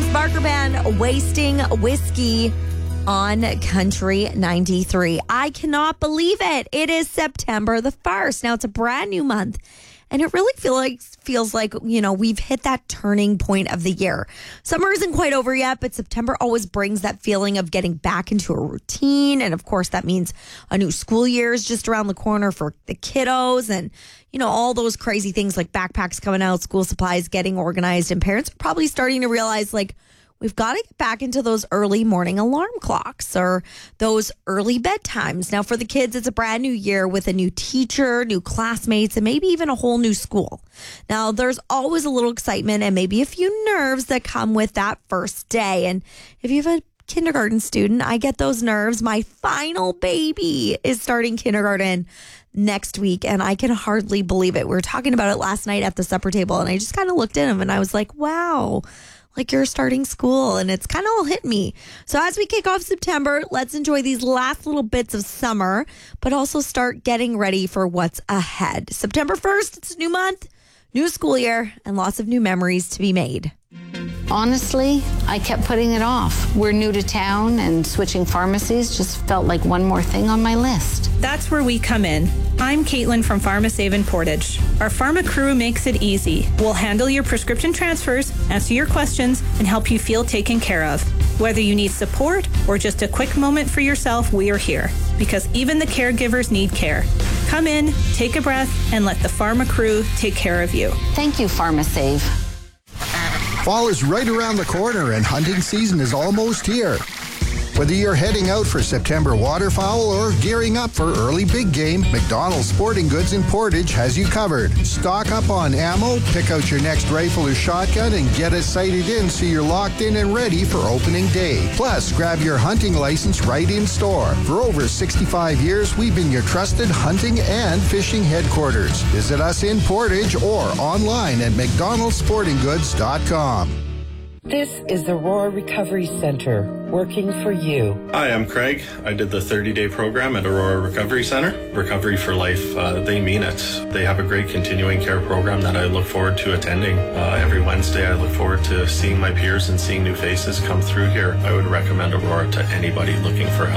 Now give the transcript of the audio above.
Barker Band, Wasting Whiskey on Country 93. I cannot believe it. It is September the 1st. Now, it's a brand new month. And it really feels like, we've hit that turning point of the year. Summer isn't quite over yet, but September always brings that feeling of getting back into a routine. And of course, that means a new school year is just around the corner for the kiddos. And, all those crazy things like backpacks coming out, school supplies getting organized. And parents are probably starting to realize, we've got to get back into those early morning alarm clocks or those early bedtimes. Now, for the kids, it's a brand new year with a new teacher, new classmates, and maybe even a whole new school. Now, there's always a little excitement and maybe a few nerves that come with that first day. And if you have a kindergarten student, I get those nerves. My final baby is starting kindergarten next week, and I can hardly believe it. We were talking about it last night at the supper table, and I just kind of looked at him and I was like, wow. You're starting school, and it's kind of all hit me. So as we kick off September, let's enjoy these last little bits of summer, but also start getting ready for what's ahead. September 1st, it's a new month, new school year, and lots of new memories to be made. Honestly, I kept putting it off. We're new to town, and switching pharmacies just felt like one more thing on my list. That's where we come in. I'm Caitlin from PharmaSave in Portage. Our pharma crew makes it easy. We'll handle your prescription transfers, answer your questions, and help you feel taken care of. Whether you need support or just a quick moment for yourself, we are here. Because even the caregivers need care. Come in, take a breath, and let the pharma crew take care of you. Thank you, PharmaSave. Fall is right around the corner and hunting season is almost here. Whether you're heading out for September waterfowl or gearing up for early big game, McDonald's Sporting Goods in Portage has you covered. Stock up on ammo, pick out your next rifle or shotgun, and get it sighted in so you're locked in and ready for opening day. Plus, grab your hunting license right in store. For over 65 years, we've been your trusted hunting and fishing headquarters. Visit us in Portage or online at mcdonaldsportinggoods.com. This is the Aurora Recovery Center, working for you. Hi, I'm Craig. I did the 30-day program at Aurora Recovery Center. Recovery for Life, they mean it. They have a great continuing care program that I look forward to attending. Every Wednesday, I look forward to seeing my peers and seeing new faces come through here. I would recommend Aurora to anybody looking for help.